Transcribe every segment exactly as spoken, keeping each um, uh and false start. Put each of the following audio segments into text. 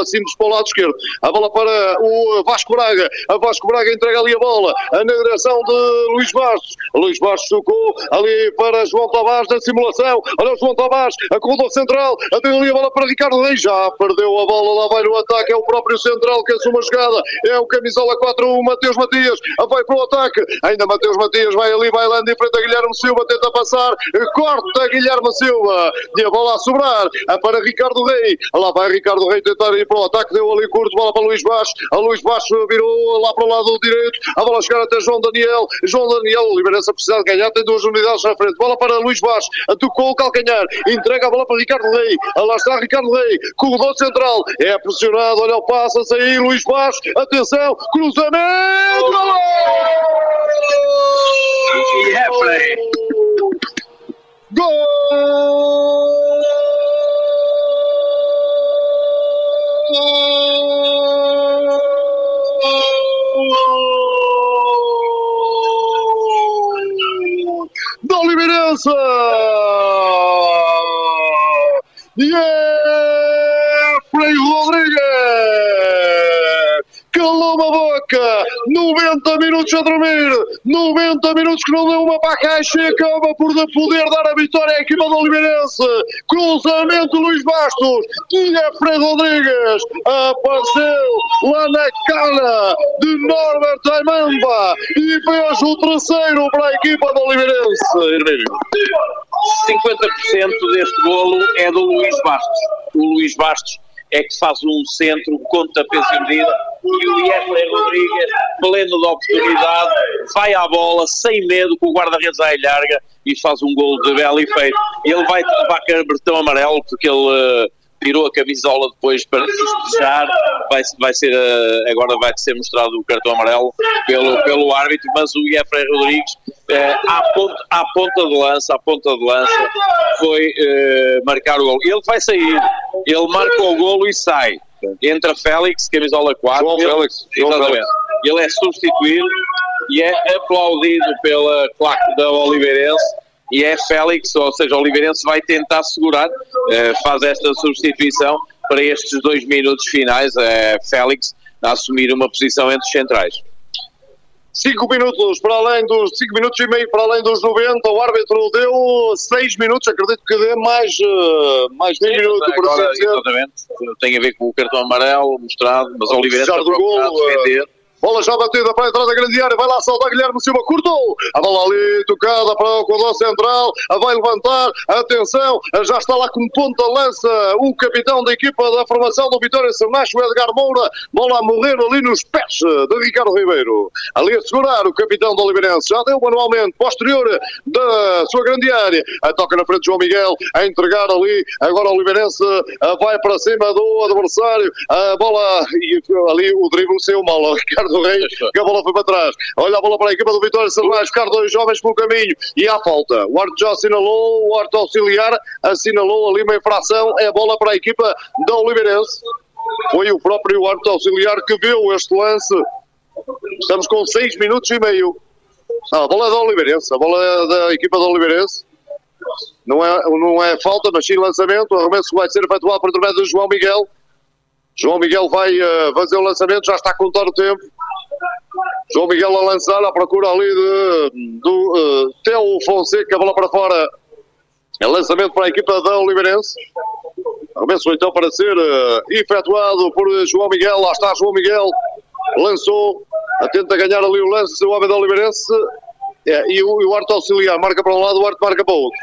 bola simples para o lado esquerdo. A bola para o Vasco Braga. A Vasco Braga entrega ali a bola na direção de Luís Bastos. Luís Bastos tocou ali para João Tavares na simulação. Olha o João Tavares, a corredor central. Até ali a bola para Ricardo Reis. Já perdeu a bola, lá vai no ataque. É o próprio central que assume a jogada. É o camisola quatro, o Mateus Matias. Vai para o ataque. Ainda Mateus Matias vai ali, vai lá em frente a Guilherme Silva. Tenta passar. Corta Guilherme Silva. E a bola a sobrar. Para Ricardo Reis. Lá vai Ricardo Reis tentar ir para o ataque. Deu ali curto, bola para Luís Bastos. A Luís Bastos virou lá para o lado direito. A bola chegar até João Daniel. João Daniel, o Oliveirense precisa de ganhar. Tem duas unidades na frente. Bola para Luís Bastos. Tocou o calcanhar. Entrega a bola para Ricardo Reis. Lá está Ricardo Reis. Corredor central. É pressionado. Olha o passo a sair. Luís Bastos. Atenção. Cruzamento. Gol! Yeah, play. Gol! Do Oliveirense! Yeah! Frei Rodrigues! Calou uma boca! noventa minutos a dormir! noventa minutos que não deu uma para a caixa e acaba por poder dar a vitória à equipa do Oliveirense. Cruzamento Luís Bastos e é Frei Rodrigues. Apareceu lá na cara de Norbert Aimamba e fez o terceiro para a equipa do Oliveirense. cinquenta por cento deste golo é do Luís Bastos. O Luís Bastos é que faz um centro, conta peso e medida, e o Jeffrey Rodrigues, pleno de oportunidade, vai à bola, sem medo, com o guarda-redes à larga, e faz um golo de belo efeito. Ele vai levar cartão amarelo, porque ele uh, tirou a camisola depois para festejar, vai, vai ser, uh, agora vai ser mostrado o cartão amarelo pelo, pelo árbitro, mas o Jeffrey Rodrigues, uh, à, ponta, à ponta de lança, à ponta de lança, foi uh, marcar o golo. Ele vai sair, ele marca o golo e sai. Entra Félix, camisola quatro, João ele, Félix, exatamente, Félix. Ele é substituído e é aplaudido pela claque da Oliveirense, e é Félix, ou seja, o Oliveirense vai tentar segurar, eh, faz esta substituição para estes dois minutos finais, é Félix a assumir uma posição entre os centrais. cinco minutos para além dos cinco minutos e meio para além dos noventa, o árbitro deu seis minutos, acredito que dê mais, uh, mais dez minutos, por assim dizer. Exatamente, tem a ver com o cartão amarelo mostrado, mas o Oliveirense está a defender. Bola já batida para a entrada da grande área, vai lá saltar Guilherme Silva, cortou, a bola ali tocada para o corredor central, vai levantar, atenção, já está lá com ponta lança o capitão da equipa da formação do Vitória Sernacho, Edgar Moura, bola a morrer ali nos pés de Ricardo Ribeiro, ali a segurar o capitão do Oliveirense, já deu manualmente, posterior da sua grande área, a toca na frente de João Miguel, a entregar ali, agora o Oliveirense vai para cima do adversário, a bola, e ali o drible saiu mal, o Ricardo Reis, que a bola foi para trás. Olha a bola para a equipa do Vitória Sernacho, ficar dois jovens pelo caminho e há falta. O árbitro já assinalou, o árbitro auxiliar assinalou ali uma infração, é a bola para a equipa da Oliveirense. Foi o próprio árbitro auxiliar que viu este lance. Estamos com seis minutos e meio. Ah, a bola é da Oliveirense, a bola é da equipa da Oliveirense. Não é, não é falta, mas sim lançamento. O arremesso vai ser efetuado por intermédio de João Miguel. João Miguel vai uh, fazer o lançamento, já está a contar o tempo. João Miguel a lançar, à procura ali de, do uh, Teo Fonseca, a bola para fora. É lançamento para a equipa da Oliveirense. Arremesso então para ser uh, efetuado por João Miguel. Lá está João Miguel. Lançou, tenta ganhar ali o lance, o homem da Oliveirense. É, e, o, e o árbitro auxiliar marca para um lado, o árbitro marca para o outro.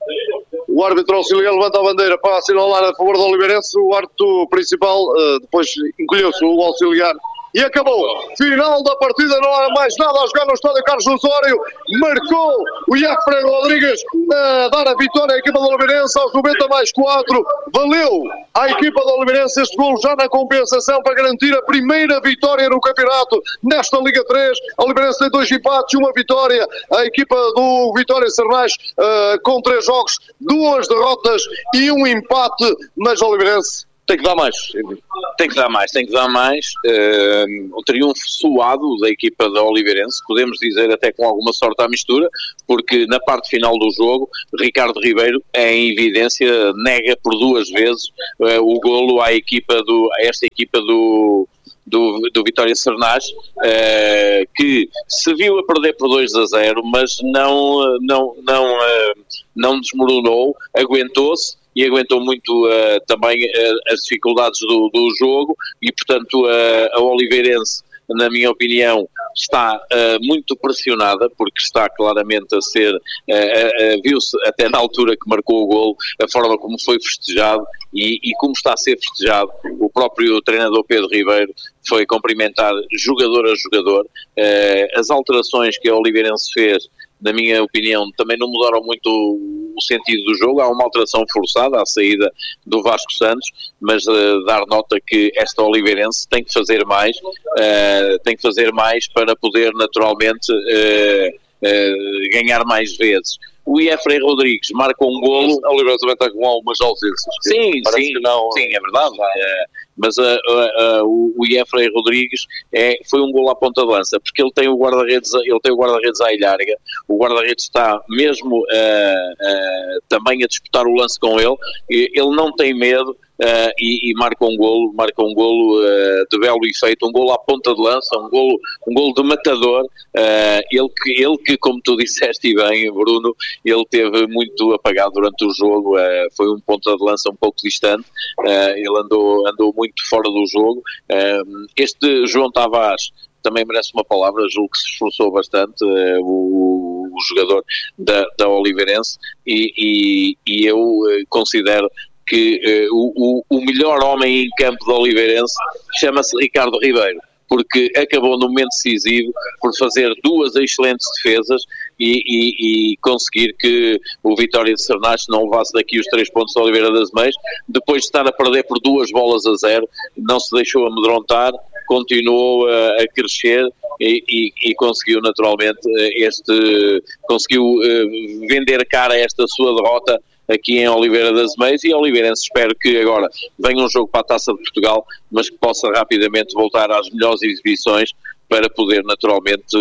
O árbitro auxiliar levanta a bandeira para assinalar a favor do Oliveirense. O árbitro principal uh, depois encolheu-se o auxiliar e acabou. Final da partida, não há mais nada a jogar no estádio Carlos Osório. Marcou o Jeffrey Rodrigues a dar a vitória à equipa do Oliveirense aos noventa mais quatro. Valeu à equipa do Oliveirense este gol já na compensação para garantir a primeira vitória no campeonato nesta Liga três. A Oliveirense tem dois empates e uma vitória. A equipa do Vitória Sernacho uh, com três jogos, duas derrotas e um empate, mas a Oliveirense tem que dar mais. Tem que dar mais, tem que dar mais. Uh, um triunfo suado da equipa da Oliveirense, podemos dizer até com alguma sorte à mistura, porque na parte final do jogo, Ricardo Ribeiro, é em evidência, nega por duas vezes uh, o golo à equipa do, a esta equipa do... Do, do Vitória Sernás, uh, que se viu a perder por dois a zero, mas não, não, não, uh, não desmoronou, aguentou-se e aguentou muito uh, também uh, as dificuldades do, do jogo e, portanto, uh, a Oliveirense, na minha opinião, está uh, muito pressionada, porque está claramente a ser, uh, uh, uh, viu-se até na altura que marcou o golo, a forma como foi festejado e, e como está a ser festejado. O próprio treinador Pedro Ribeiro foi cumprimentar jogador a jogador. Uh, as alterações que a Oliveirense fez, na minha opinião, também não mudaram muito o, o sentido do jogo. Há uma alteração forçada à saída do Vasco Santos, mas uh, dar nota que esta Oliveirense tem que fazer mais, uh, tem que fazer mais para poder naturalmente uh, uh, ganhar mais vezes. O Iefrey Rodrigues marca um golo. A Oliveirense também está com algumas ausências. Sim, sim, não... sim, é verdade. Uh, mas uh, uh, uh, o, o Iefrey Rodrigues é, foi um golo à ponta de lança, porque ele tem o guarda-redes, ele tem o guarda-redes à ilharga. O guarda-redes está mesmo uh, uh, também a disputar o lance com ele. Ele não tem medo. Uh, e, e marca um golo, marca um golo uh, de belo efeito, um golo à ponta de lança, um golo, um golo de matador. Uh, ele, que, ele que, como tu disseste bem, Bruno, ele teve muito apagado durante o jogo, uh, foi um ponta de lança um pouco distante, uh, ele andou, andou muito fora do jogo. Uh, este João Tavares também merece uma palavra, julgo que se esforçou bastante, uh, o, o jogador da, da Oliveirense, e, e, e eu uh, considero que uh, o, o melhor homem em campo da Oliveirense chama-se Ricardo Ribeiro, porque acabou no momento decisivo por fazer duas excelentes defesas e, e, e conseguir que o Vitória de Sernás não levasse daqui os três pontos da Oliveira das Meias. Depois de estar a perder por duas bolas a zero, não se deixou amedrontar, continuou uh, a crescer e, e, e conseguiu naturalmente uh, este, conseguiu uh, vender cara a esta sua derrota aqui em Oliveira das Meias, e a Oliveirense espero que agora venha um jogo para a Taça de Portugal, mas que possa rapidamente voltar às melhores exibições para poder naturalmente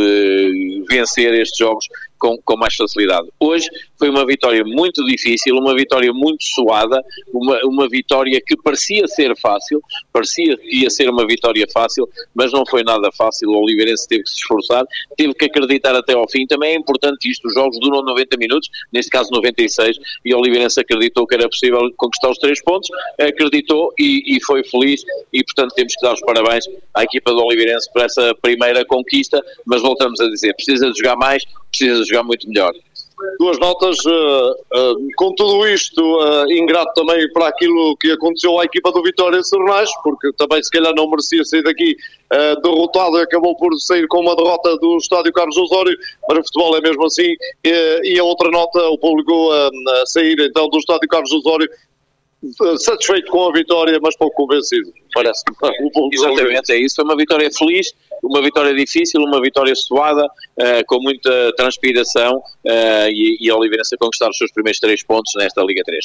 vencer estes jogos com, com mais facilidade. Hoje foi uma vitória muito difícil, uma vitória muito suada, uma, uma vitória que parecia ser fácil, parecia que ia ser uma vitória fácil, mas não foi nada fácil. O Oliveirense teve que se esforçar, teve que acreditar até ao fim. Também é importante isto, os jogos duram noventa minutos, neste caso noventa e seis, e o Oliveirense acreditou que era possível conquistar os três pontos, acreditou e, e foi feliz, e portanto temos que dar os parabéns à equipa do Oliveirense por essa primeira conquista, mas voltamos a dizer, precisa de jogar mais, precisa de jogar muito melhor. Duas notas, uh, uh, com tudo isto, uh, ingrato também para aquilo que aconteceu à equipa do Vitória Sernás, porque também se calhar não merecia sair daqui uh, derrotado e acabou por sair com uma derrota do estádio Carlos Osório, mas o futebol é mesmo assim. Uh, e a outra nota, o público uh, a sair então do estádio Carlos Osório satisfeito com a vitória, mas pouco convencido, parece-me. Exatamente, é isso. Foi uma vitória feliz, uma vitória difícil, uma vitória suada, uh, com muita transpiração, uh, e, e a Oliveirense a conquistar os seus primeiros três pontos nesta Liga três.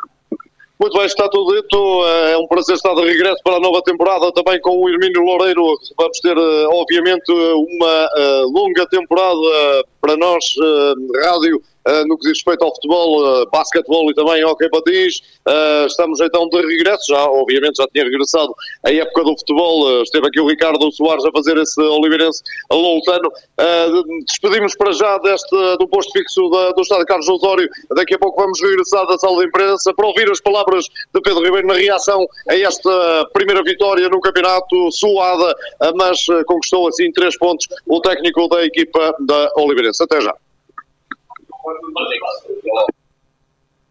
Muito bem, está tudo dito. É um prazer estar de regresso para a nova temporada, também com o Hermínio Loureiro. Vamos ter, obviamente, uma longa temporada para nós, rádio, no que diz respeito ao futebol, basquetebol e também hóquei patins. Estamos então de regresso, já obviamente já tinha regressado a época do futebol. Esteve aqui o Ricardo Soares a fazer esse Oliveirense loutano. Despedimos para já deste, do posto fixo da, do estádio Carlos Osório. Daqui a pouco vamos regressar da sala de imprensa para ouvir as palavras de Pedro Ribeiro na reação a esta primeira vitória no campeonato, suada, mas conquistou assim três pontos o técnico da equipa da Oliveirense. Até já.